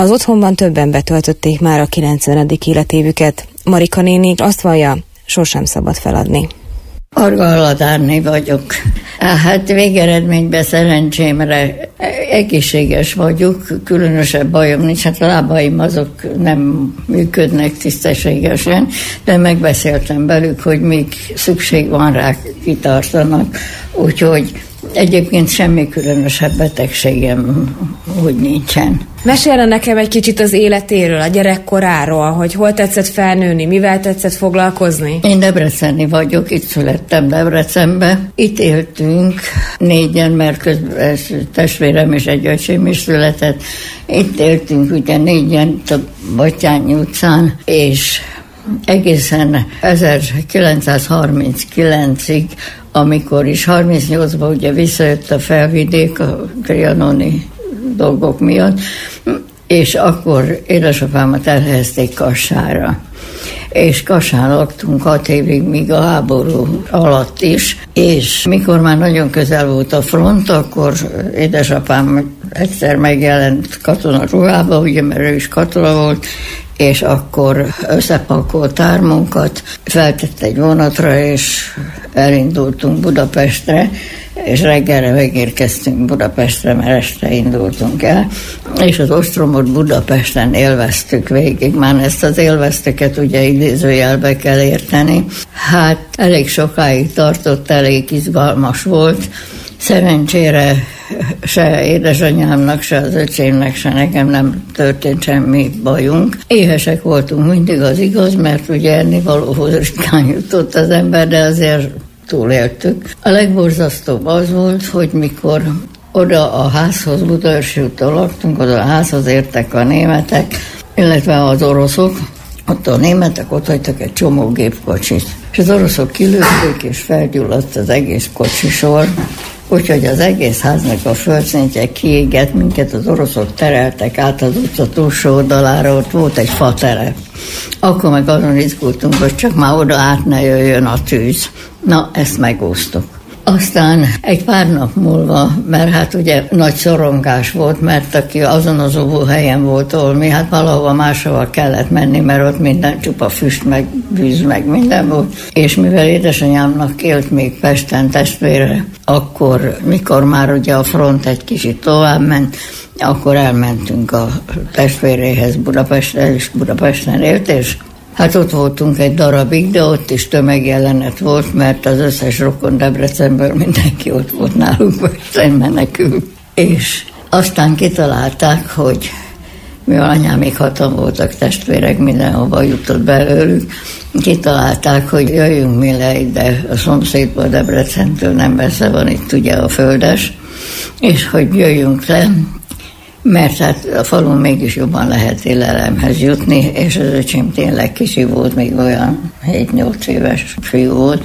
Az otthonban többen betöltötték már a 90. életévüket. Marika néni azt vallja, sosem szabad feladni. Arga Aladárné vagyok. Hát végeredményben szerencsémre egészséges vagyok, különösebb bajom nincs, hát a lábaim azok nem működnek tisztességesen, de megbeszéltem velük, hogy még szükség van rá, kitartanak, úgyhogy egyébként semmi különösebb betegségem úgy nincsen. Mesélne nekem egy kicsit az életéről, a gyerekkoráról, hogy hol tetszett felnőni, mivel tetszett foglalkozni? Én debreceni vagyok, itt születtem Debrecenbe. Itt éltünk 4-en, mert közben testvérem és egy öcsém is született. Itt éltünk ugye 4-en a Batthyány utcán, és egészen 1939-ig, amikor is 38-ban ugye visszajött a felvidék a trianoni dolgok miatt, és akkor édesapámat elhelyezték Kassára. És Kassán laktunk 6 évig, míg a háború alatt is, és mikor már nagyon közel volt a front, akkor édesapám egyszer megjelent katonaruhába, ugye, mert ő is katona volt, és akkor összepakolt ármunkat, feltett egy vonatra, és elindultunk Budapestre, és reggelre megérkeztünk Budapestre, mert este indultunk el, és az ostromot Budapesten élveztük végig. Már ezt az élveztüket ugye idézőjelbe kell érteni. Hát elég sokáig tartott, elég izgalmas volt. Szerencsére se édesanyámnak, se az öcsémnek, se nekem nem történt semmi bajunk. Éhesek voltunk mindig, az igaz, mert ugye ennivalóhoz ritkán jutott az ember, de azért túléltük. A legborzasztóbb az volt, hogy mikor oda a házhoz, Budaörsi úton laktunk, oda a házhoz értek a németek, illetve az oroszok, ott a németek ott hagytak egy csomó gépkocsit. És az oroszok kilőtték, és felgyulladt az egész kocsisor, úgyhogy az egész háznak a földszintje kiégett, minket az oroszok tereltek át az utca túlsó oldalára, ott volt egy faterep. Akkor meg azon izgultunk, hogy csak már oda át ne jöjjön a tűz. Na, ezt megúsztuk. Aztán egy pár nap múlva, mert hát ugye nagy szorongás volt, mert aki azon az óvóhelyen volt, ahol mi, hát valahova máshova kellett menni, mert ott minden csupa füst, meg víz, meg minden volt. És mivel édesanyámnak élt még Pesten testvére, akkor, mikor már ugye a front egy kicsit tovább ment, akkor elmentünk a testvéréhez Budapestre, és Budapesten élt, és hát ott voltunk egy darabig, de ott is tömegjelenet volt, mert az összes rokon Debrecenből mindenki ott volt nálunk, Pesten menekül. És aztán kitalálták, hogy mivel anyámék 6-an voltak testvérek, mindenhova jutott belőlük, kitalálták, hogy jöjjünk mi le ide a szomszédba, Debrecentől nem messze van itt ugye a Földes, és hogy jöjjünk le, mert hát a falun mégis jobban lehet élelemhez jutni, és az öcsém tényleg kicsi volt, még olyan 7-8 éves fiú volt,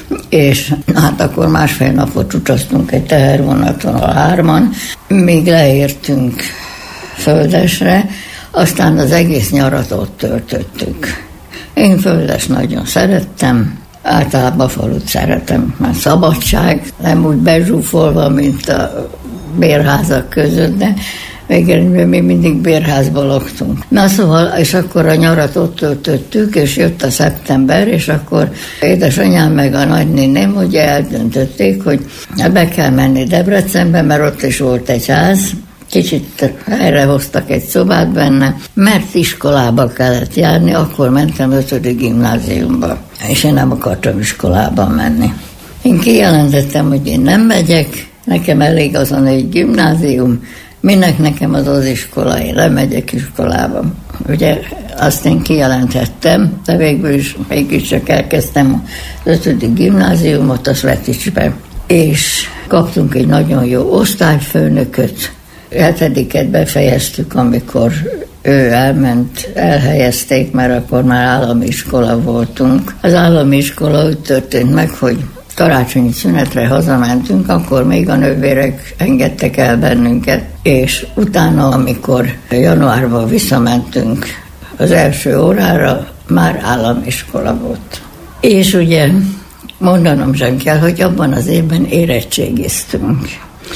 és hát akkor 1,5 napot utaztunk egy tehervonaton a 3-an, míg leértünk Földesre, aztán az egész nyarat ott töltöttük. Én Földes nagyon szerettem, általában falut szeretem, mert szabadság, nem úgy bezsúfolva, mint a bérházak között, de végül mi mindig bérházban laktunk. Na szóval, és akkor a nyarat ott töltöttük, és jött a szeptember, és akkor édesanyám meg a nagynéném ugye eldöntötték, hogy be kell menni Debrecenbe, mert ott is volt egy ház, kicsit helyrehoztak egy szobát benne, mert iskolába kellett járni, akkor mentem 5. gimnáziumba, és én nem akartam iskolába menni. Én kijelentettem, hogy én nem megyek, nekem elég az a 4 gimnázium, minek nekem az iskola, én lemegyek iskolába. Ugye azt én kijelentettem, de végül is mégiscsak elkezdtem az 5. gimnáziumot a Sveticsbe. És kaptunk egy nagyon jó osztályfőnököt, 7-et befejeztük, amikor ő elment, elhelyezték, mert akkor már állami iskola voltunk. Az állami iskola úgy történt meg, hogy karácsonyi szünetre hazamentünk, akkor még a nővérek engedtek el bennünket, és utána, amikor januárban visszamentünk az első órára, már állami iskola volt. És ugye mondanom sem kell, hogy abban az évben érettségiztünk.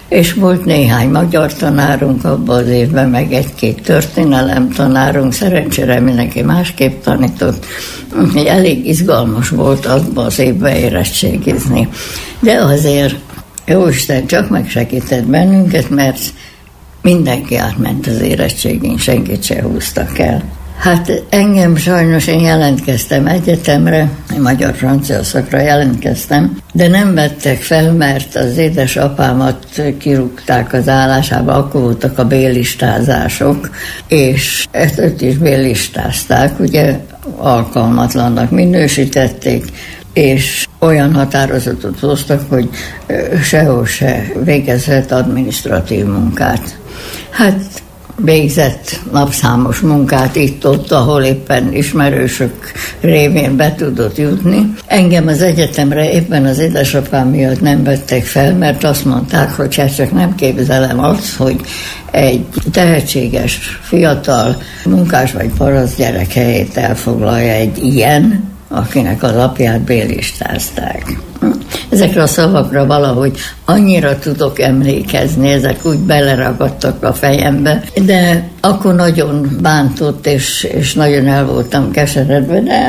És volt néhány magyar tanárunk abban az évben, meg egy-két történelem tanárunk, szerencsére mindenki másképp tanított. Elég izgalmas volt abban az évben érettségizni. De azért Jóisten csak megsegített bennünket, mert mindenki átment az érettségén, senkit se húztak el. Hát engem sajnos, én jelentkeztem egyetemre, magyar-francia szakra jelentkeztem, de nem vettek fel, mert az édesapámat kirúgták az állásába, akkor voltak a bélistázások, és ezt is bélistázták, ugye alkalmatlannak minősítették, és olyan határozatot hoztak, hogy sehol se végezhet adminisztratív munkát. Hát végzett napszámos munkát itt-ott, ahol éppen ismerősök révén be tudott jutni. Engem az egyetemre éppen az édesapám miatt nem vettek fel, mert azt mondták, hogy hát csak nem képzelem azt, hogy egy tehetséges, fiatal munkás vagy paraszt gyerek helyét elfoglalja egy ilyen, akinek az apját bélistázták. Ezekre a szavakra valahogy annyira tudok emlékezni, ezek úgy beleragadtak a fejembe, de akkor nagyon bántott, és nagyon el voltam keseredve, de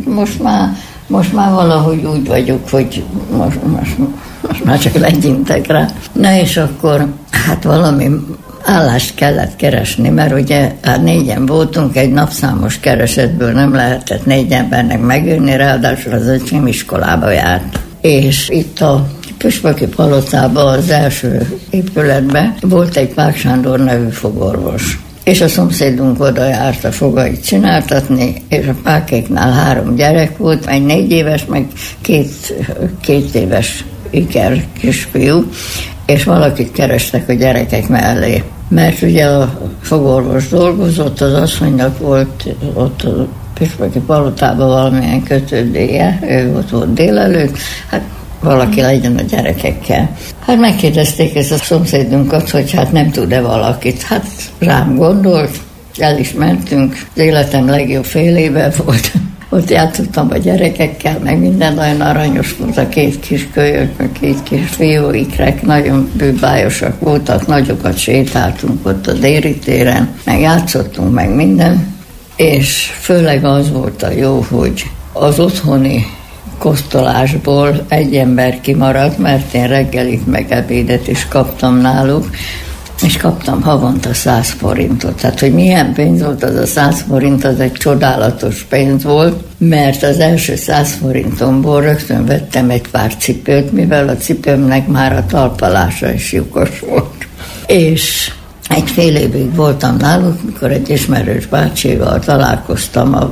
most már valahogy úgy vagyok, hogy most már csak legyintek rá. Na és akkor hát valami állást kellett keresni, mert ugye hát 4-en voltunk, egy napszámos keresetből nem lehetett 4 embernek megülni, ráadásul az öcsém iskolába járt. És itt a Püspöki Palotában, az első épületben volt egy Pák Sándor nevű fogorvos. És a szomszédunk oda járt a fogait csináltatni, és a Pákéknál 3 gyerek volt, egy 4 éves, meg 2 éves iker kisfiú, és valakit kerestek a gyerekek mellé. Mert ugye a fogorvos dolgozott, az asszonynak volt ott a Püspöki Palotában valamilyen kötődéje, ő ott volt délelőtt, hát valaki legyen a gyerekekkel. Hát megkérdezték ezt a szomszédunkat, hogy hát nem tud-e valakit. Hát rám gondolt, el is mentünk, az életem legjobb fél éve volt. Ott játszottam a gyerekekkel, meg minden nagyon aranyos volt, a 2 kis kölyök, meg 2 kis fiúikrek, nagyon bűbájosak voltak, nagyokat sétáltunk ott a Déri téren, meg játszottunk, meg minden. És főleg az volt a jó, hogy az otthoni kosztolásból egy ember kimaradt, mert én reggelit meg ebédet is kaptam náluk, és kaptam havonta 100 forintot. Tehát, hogy milyen pénz volt az a 100 forint, az egy csodálatos pénz volt, mert az első 100 forintomból rögtön vettem egy pár cipőt, mivel a cipőmnek már a talpalása is lyukos volt. És egy fél évig voltam náluk, mikor egy ismerős bácsival találkoztam, a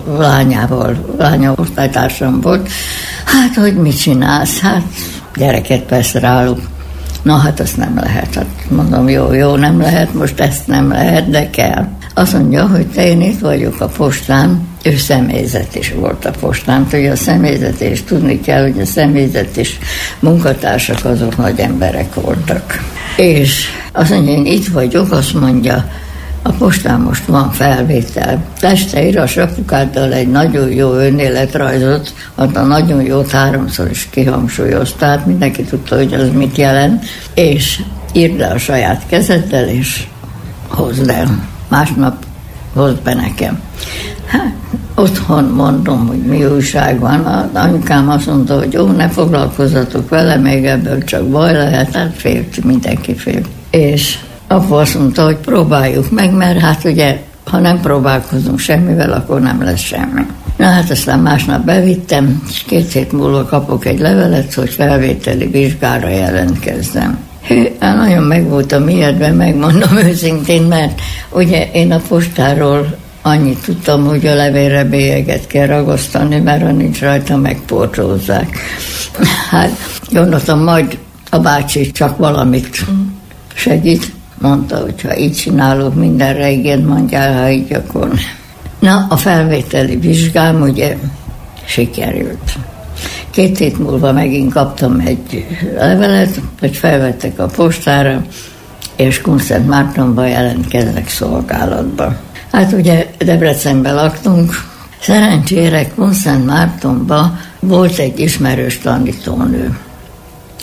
lánya osztálytársam volt. Hát, hogy mit csinálsz? Hát, gyereket persze ráluk. Na, hát azt nem lehet. Hát mondom, jó, nem lehet, most ezt nem lehet, de kell. Azt mondja, hogy én itt vagyok a postán, ő személyzet is volt a postán, hogy a személyzet is tudni kell, hogy a személyzet is munkatársak, azok nagy emberek voltak. És azt mondja, én itt vagyok, azt mondja, a postán most van felvétel. Este írass apukáddal egy nagyon jó önéletrajzot, a nagyon jót 3-szor is kihangsúlyozta, tehát mindenki tudta, hogy az mit jelent, és írd el a saját kezeddel, és hozd el. Másnap hozd be nekem. Hát, otthon mondom, hogy mi újság van. Az anyukám azt mondta, hogy jó, ne foglalkozzatok vele, még ebből csak baj lehet, hát félt, mindenki fél. És apa azt mondta, hogy próbáljuk meg, mert hát ugye, ha nem próbálkozunk semmivel, akkor nem lesz semmi. Na hát aztán másnap bevittem, és 2 hét múlva kapok egy levelet, hogy felvételi vizsgára jelentkezzem. Nagyon meg voltam ijedve, megmondom őszintén, mert ugye én a postáról annyit tudtam, hogy a levélre bélyeget kell ragasztani, mert ha nincs rajta, megportózzák. Hát gondoltam, majd a bácsi csak valamit segít. Mondta, hogy ha így csinálok, mindenre igen, mondjál, ha így, akkor... Na, a felvételi vizsgám ugye sikerült. 2 hét múlva megint kaptam egy levelet, hogy felvettek a postára, és Kunszentmártonba jelentkeznek szolgálatba. Hát ugye Debrecenben laktunk, szerencsére Kunszentmártonba volt egy ismerős tanítónő.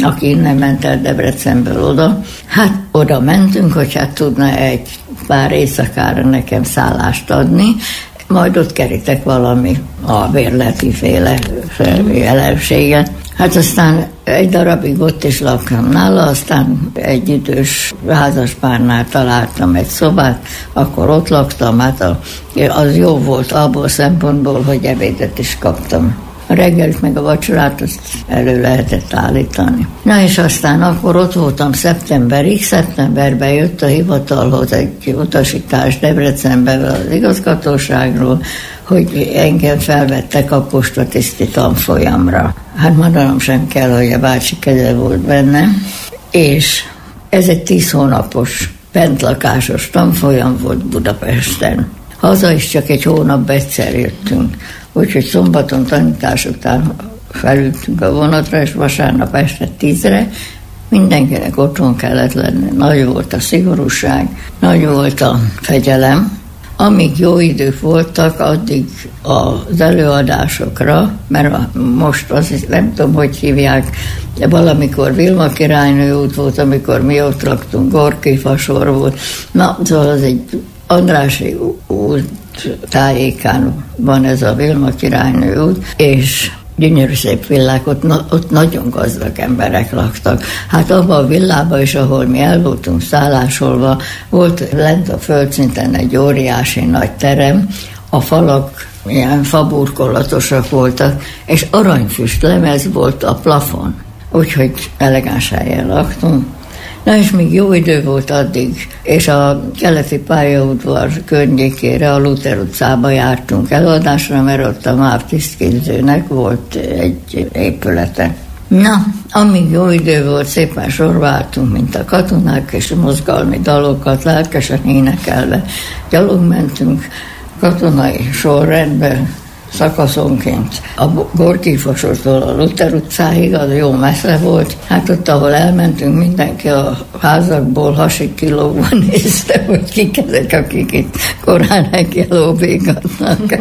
aki innen ment el Debrecenből oda. Hát oda mentünk, hogy hát tudna egy pár éjszakára nekem szállást adni, majd ott kerítek valami a bérleti féle jelenséget. Hát aztán egy darabig ott is laktam nála, aztán egy idős házaspárnál találtam egy szobát, akkor ott laktam, hát az jó volt abból szempontból, hogy ebédet is kaptam. A reggelit meg a vacsorát azt elő lehetett állítani. Na és aztán akkor ott voltam szeptemberig, szeptemberben jött a hivatalhoz egy utasítás Debrecenben az igazgatóságról, hogy engem felvettek a postatiszti tanfolyamra. Hát mondanom sem kell, hogy a bácsi keze volt benne, és ez egy 10 hónapos bentlakásos tanfolyam volt Budapesten. Haza is csak egy hónapban egyszer jöttünk, úgyhogy szombaton tanítás után felültünk a vonatra, és vasárnap este 10-re mindenkinek otthon kellett lenni. Nagy volt a szigorúság, nagy volt a fegyelem. Amíg jó idők voltak, addig az előadásokra, mert most azt nem tudom, hogy hívják, de valamikor Vilma királynő út volt, amikor mi ott laktunk, Gorki fasor volt. Na, szóval az egy Andrássy út tájékán van ez a Vilma királynő út, és gyönyörű szép villák, ott nagyon gazdag emberek laktak. Hát abban a villában is, ahol mi el voltunk szállásolva, volt lent a földszinten egy óriási nagy terem, a falak ilyen faburkolatosak voltak, és aranyfüst lemez volt a plafon, úgyhogy elegáns helyen laktunk. Na és még jó idő volt addig, és a keleti pályaudvar környékére, a Luther utcába jártunk előadásra, mert ott a MÁV tisztképzőnek volt egy épülete. Na, amíg jó idő volt, szépen sorváltunk, mint a katonák, és mozgalmi dalokat lelkesen énekelve. Gyalog mentünk katonai sorrendben, szakaszonként. A Gorki fasortól a Luther utcáig, az jó messze volt. Hát ott, ahol elmentünk, mindenki a házakból hasig kilógva nézte, hogy kik ezek, akik itt korán lóbégatnak.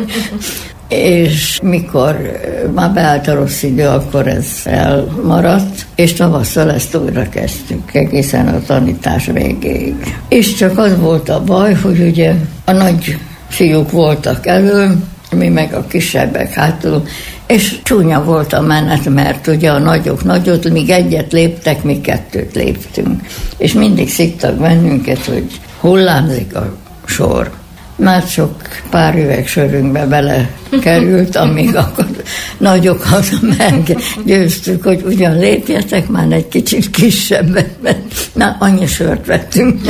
És mikor már beállt a rossz idő, akkor ez elmaradt, és tavasszal ezt újra kezdtük, egészen a tanítás végéig. És csak az volt a baj, hogy ugye a nagy fiúk voltak elő, mi meg a kisebbek hátul, és csúnya volt a menet, mert ugye a nagyok nagyot, míg egyet léptek, mi 2 léptünk. És mindig szittak bennünket, hogy hullámzik a sor. Már sok pár üveg sörünkbe belekerült, amíg akkor nagyokat meggyőztük, hogy ugyan lépjetek már egy kicsit kisebbet, mert már annyi sört vettünk.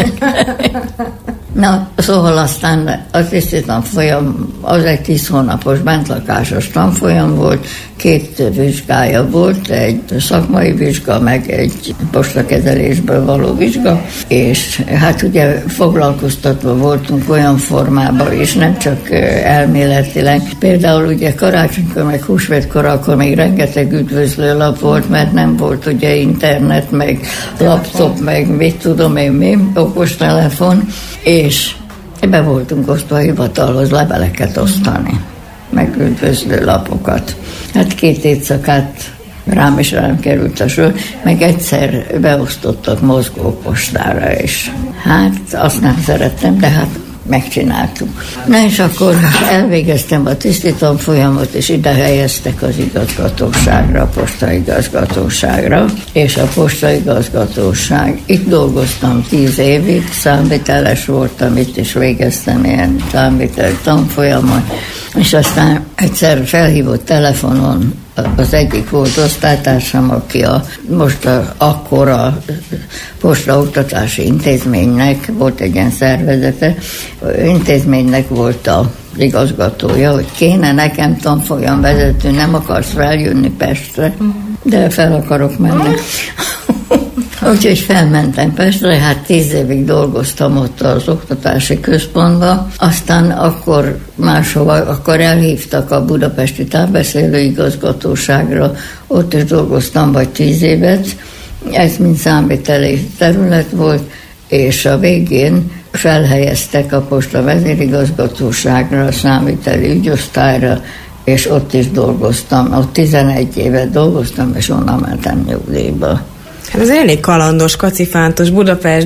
Na, szóval aztán a tiszti tanfolyam, az egy 10 hónapos bentlakásos tanfolyam volt, 2 vizsgája volt, egy szakmai vizsga, meg egy postakezelésből való vizsga, és hát ugye foglalkoztatva voltunk olyan formában is, nem csak elméletileg. Például ugye karácsonykor, meg húsvétkor, akkor még rengeteg üdvözlőlap volt, mert nem volt ugye internet, meg laptop, meg mit tudom én mi, okostelefon, és be voltunk osztva a hivatalhoz leveleket osztani, meg üdvözlő lapokat. Hát 2 éjszakát rám is került a sor, meg egyszer beosztottak mozgópostára is. Hát azt nem szerettem, de hát megcsináltuk. Na és akkor elvégeztem a tiszti tanfolyamot, és ide helyeztek az igazgatóságra, a postaigazgatóságra, és a postaigazgatóság. Itt dolgoztam 10 évig, számviteles voltam, itt is végeztem ilyen számviteli tanfolyamon, és aztán egyszer felhívott telefonon az egyik volt osztálytársam, aki akkor a postaoktatási intézménynek volt egy ilyen szervezete, intézménynek volt az igazgatója, hogy kéne nekem tanfolyam vezető, nem akarsz feljönni Pestre, de fel akarok menni. Úgyhogy felmentem Pestre, hát 10 évig dolgoztam ott az oktatási központban, aztán akkor máshova, akkor elhívtak a budapesti távbeszélő igazgatóságra, ott is dolgoztam vagy 10 évet, ez mind számviteli terület volt, és a végén felhelyeztek a posta vezérigazgatóságra, a számviteli ügyosztályra, és ott is dolgoztam, ott 11 évet dolgoztam, és onnan mentem nyugdíjba. Hát ez elég kalandos, kacifántos, Budapest,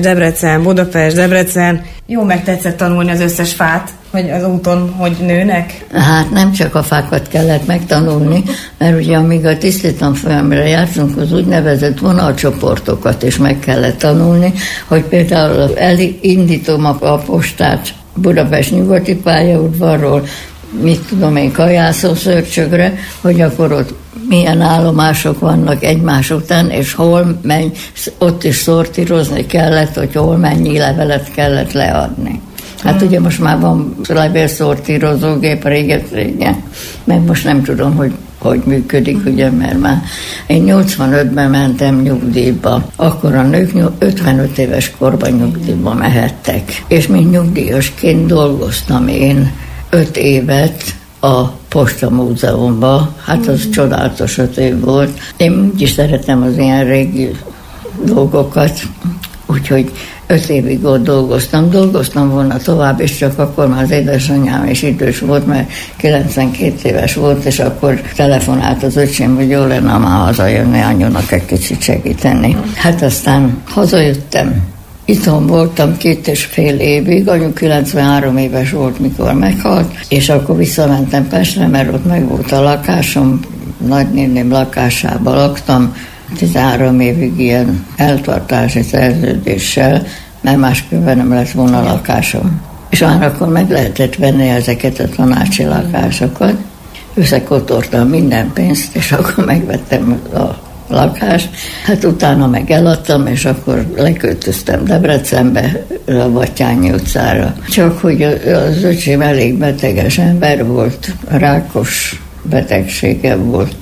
Debrecen. Jó megtetszett tanulni az összes fát, hogy az úton hogy nőnek? Hát nem csak a fákat kellett megtanulni, mert ugye amíg a tisztítanfolyamra jártunk, az úgynevezett vonalcsoportokat is meg kellett tanulni, hogy például elindítom a postát Budapest nyugati pályaudvarról, mit tudom én, Kajászó-Szörcsögre, hogy akkor ott milyen állomások vannak egymás után, és hol menj, ott is szortírozni kellett, hogy hol mennyi levelet kellett leadni. Hát ugye most már van levélszortírozógép régen, meg most nem tudom, hogy működik, ugye, mert már én 85-ben mentem nyugdíjba, akkor a nők 55 éves korban nyugdíjba mehettek, és mint nyugdíjasként dolgoztam én 5 évet a Posta Múzeumban, hát az csodálatos 5 év volt. Én úgyis szeretem az ilyen régi dolgokat, úgyhogy 5 évig ott dolgoztam volna tovább, és csak akkor már az édesanyám is idős volt, mert 92 éves volt, és akkor telefonált az öcsém, hogy jó lenne már hazajönni, anyónak egy kicsit segíteni. Hát aztán hazajöttem. Itthon voltam 2,5 évig, anyu 93 éves volt, mikor meghalt, és akkor visszamentem Pestre, mert ott meg volt a lakásom, nagynéném lakásában laktam, 13 évig ilyen eltartási szerződéssel, mert másképpen nem lett volna lakásom. És már akkor meg lehetett venni ezeket a tanácsi lakásokat. Összekotortam minden pénzt, és akkor megvettem a lakást. Hát utána meg eladtam, és akkor leköltöztem Debrecenbe, a Batthyány utcára. Csak hogy az öcsém elég beteges ember volt, rákos betegsége volt,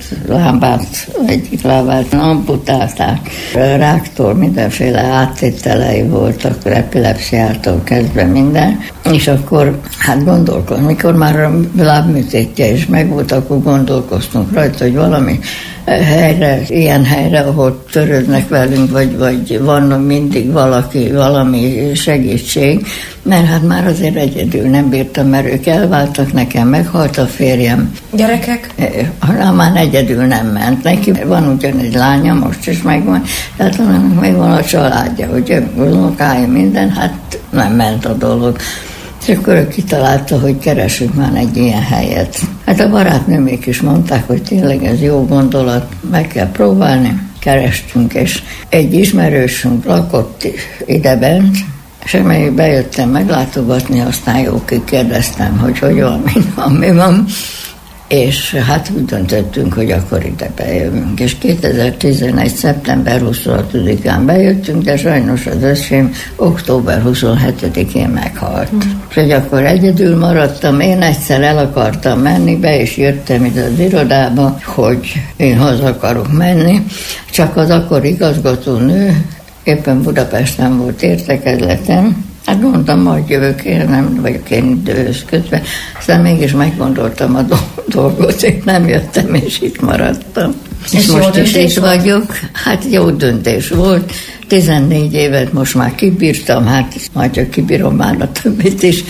egyik lábát amputálták, ráktól mindenféle áttételei voltak, epilepsziától kezdve minden, és akkor hát gondolkoztunk, mikor már a lábműtétje is megvolt, akkor gondolkoztunk rajta, hogy valami helyre, ilyen helyre, ahol törődnek velünk, vagy van mindig valami segítség, mert hát már azért egyedül nem bírtam, mert ők elváltak, nekem meghalt a férjem. Gyerekek? Már egyedül nem ment. Neki van ugyan egy lánya, most is megvan, tehát annak megvan a családja, hogy unokája minden, hát nem ment a dolog. És akkor ő kitalálta, hogy keresünk már egy ilyen helyet. Hát a barátnőmék is mondták, hogy tényleg ez jó gondolat, meg kell próbálni. Kerestünk, és egy ismerősünk lakott idebent, és amelyik bejöttem meglátogatni, aztán jó kikérdeztem, hogy van, mi van. És hát úgy döntöttünk, hogy akkor ide bejövünk. És 2011. szeptember 26-án bejöttünk, de sajnos az öcsém október 27-én meghalt. És hogy akkor egyedül maradtam, én egyszer el akartam menni, be és jöttem ide az irodába, hogy én haza akarok menni, csak az akkor igazgatónő éppen Budapesten volt értekezleten. Hát mondtam, majd jövök, én nem vagyok én időhöz kötve, aztán mégis meggondoltam a dolgot, én nem jöttem, és itt maradtam. És most is itt vagyok. Hát jó döntés volt. 14 évet most már kibírtam, hát majd csak kibírom már a többit is.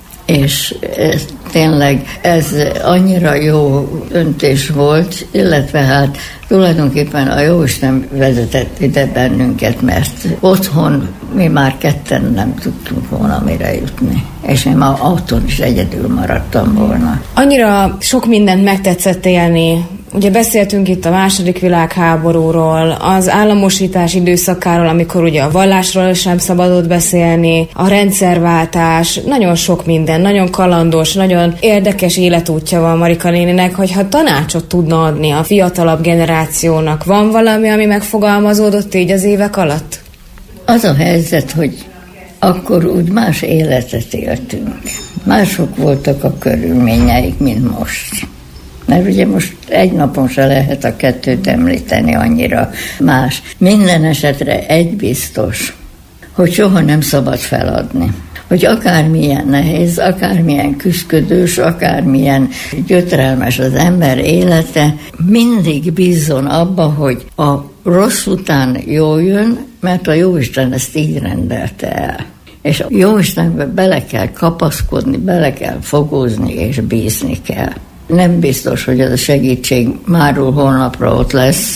És tényleg ez annyira jó döntés volt, illetve hát tulajdonképpen a Jóisten vezetett ide bennünket, mert otthon mi már ketten nem tudtunk volna mire jutni. És én már autón is egyedül maradtam volna. Annyira sok mindent megtetszett élni. Ugye beszéltünk itt a II. Világháborúról, az államosítás időszakáról, amikor ugye a vallásról sem szabadott beszélni, a rendszerváltás, nagyon sok minden, nagyon kalandos, nagyon érdekes életútja van Marika néninek, hogyha tanácsot tudna adni a fiatalabb generációnak. Van valami, ami megfogalmazódott így az évek alatt? Az a helyzet, hogy akkor úgy más életet éltünk. Mások voltak a körülményeik, mint most. Mert ugye most egy napon se lehet a kettőt említeni, annyira más. Minden esetre egy biztos, hogy soha nem szabad feladni. Hogy akármilyen nehéz, akármilyen küszködős, akármilyen gyötrelmes az ember élete, mindig bízzon abba, hogy a rossz után jól jön, mert a Jóisten ezt így rendelte el. És a Jóistenbe bele kell kapaszkodni, bele kell fogózni, és bízni kell. Nem biztos, hogy ez a segítség máról holnapra ott lesz,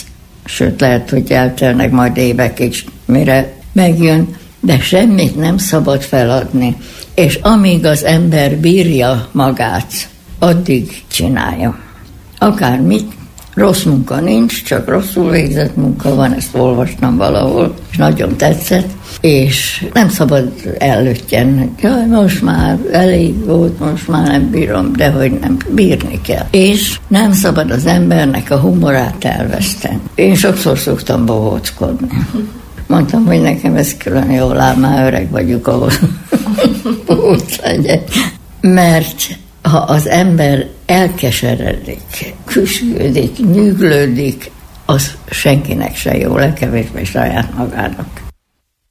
sőt lehet, hogy eltelnek majd évek is, mire megjön, de semmit nem szabad feladni. És amíg az ember bírja magát, addig csinálja. Akármit, rossz munka nincs, csak rosszul végzett munka van, ezt olvastam valahol, és nagyon tetszett, és nem szabad előttjen, jaj, most már elég volt, most már nem bírom, de hogy nem, bírni kell. És nem szabad az embernek a humorát elveszteni. Én sokszor szoktam bohóckodni. Mondtam, hogy nekem ez külön jól áll, már öreg vagyok, ahhoz bohóc legyek. Mert ha az ember elkeseredik, küsgődik, nyüglődik, az senkinek se jó, legkevésbé saját magának.